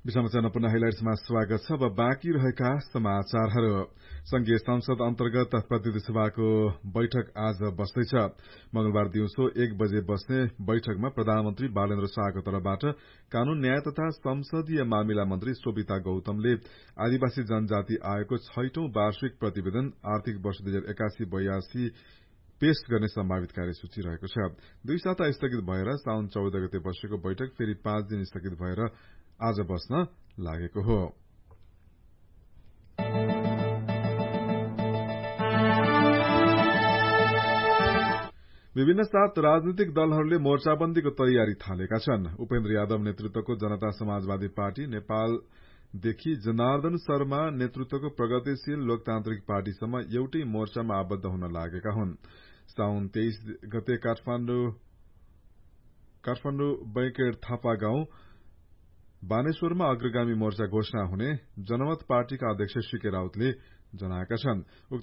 विषम पुनः हाइलाइट्समा स्वागत छ। अब बाँकी रहेका समाचारहरू। संघीय संसद अन्तर्गत प्रतिनिधि सभाको बैठक आज बस्दैछ। मंगलबार दिउँसो 1 बजे बस्ने बैठकमा प्रधानमन्त्री बालेन्द्र शाहको तर्फबाट कानून न्याय तथा संसदीय मामिला मन्त्री शोभिता गौतमले आदिवासी जनजाति आयोगको 6औं वार्षिक प्रतिवेदन आर्थिक वर्ष 2081-82 पेश गर्ने सम्भावित कार्यसूची रहेको छ। 2 साता स्थगित भएर साउन 14 गते बसेको बैठक फेरि 5 दिन स्थगित भएर आज बस्न लागेको हो। विभिन्न 7 राजनीतिक दलहरूले मोर्चाबन्दीको तयारी थालेका छन्। उपेन्द्र यादव नेतृत्वको जनता समाजवादी पार्टी नेपालदेखि जनार्दन शर्मा नेतृत्वको प्रगतिशील लोकतान्त्रिक पार्टीसम्म एउटै मोर्चामा आबद्ध हुन लागेका हुन्। साउन 23 गते काठमाण्डु बैंकेट थापा गाउँ बानेश्वरमा अग्रगामी मोर्चा घोषणा हुने जनमत पार्टीका अध्यक्ष सीके राउतले जनाएका छन्।